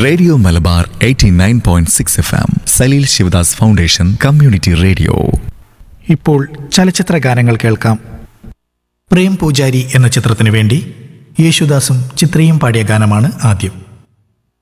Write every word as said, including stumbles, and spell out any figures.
Radio Malabar eighty nine point six F M Saleel Sivadas foundation community radio. ഇപ്പോൾ ചലച്ചിത്ര ഗാനങ്ങൾ കേൾക്കാം. പ്രേം പൂജാരി എന്ന ചിത്രത്തിനു വേണ്ടി യേശുദാസും ചിത്രയും പാടിയ ഗാനമാണ് ആദ്യം.